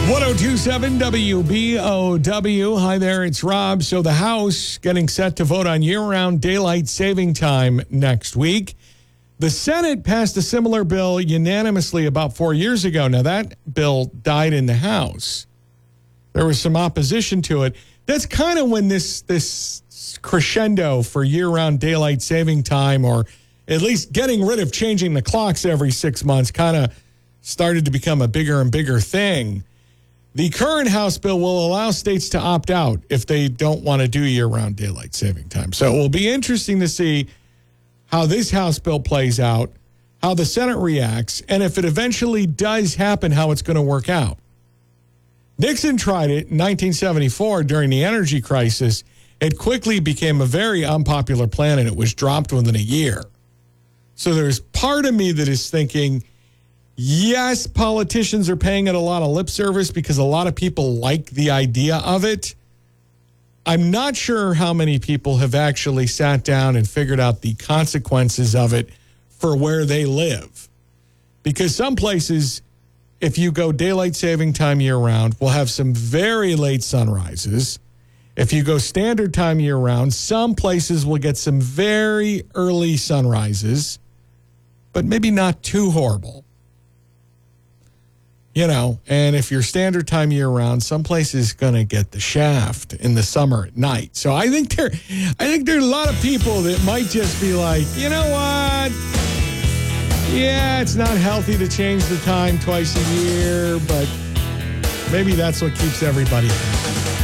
1027 WBOW. Hi there, it's Rob. So the House getting set to vote on year-round daylight saving time next week. The Senate passed a similar bill unanimously about 4 years ago. Now, that bill died in the House. There was some opposition to it. That's kind of when this crescendo for year-round daylight saving time, or at least getting rid of changing the clocks every 6 months, kind of started to become a bigger and bigger thing. The current House bill will allow states to opt out if they don't want to do year-round daylight saving time. So it will be interesting to see how this House bill plays out, how the Senate reacts, and if it eventually does happen, how it's going to work out. Nixon tried it in 1974 during the energy crisis. It quickly became a very unpopular plan, and it was dropped within a year. So there's part of me that is thinking, yes, politicians are paying it a lot of lip service because a lot of people like the idea of it. I'm not sure how many people have actually sat down and figured out the consequences of it for where they live. Because some places, if you go daylight saving time year-round, will have some very late sunrises. If you go standard time year-round, some places will get some very early sunrises, but maybe not too horrible. You know, and if you're standard time year-round, some places going to get the shaft in the summer at night. So I think there are a lot of people that might just be like, you know what? Yeah, it's not healthy to change the time twice a year, but maybe that's what keeps everybody happy.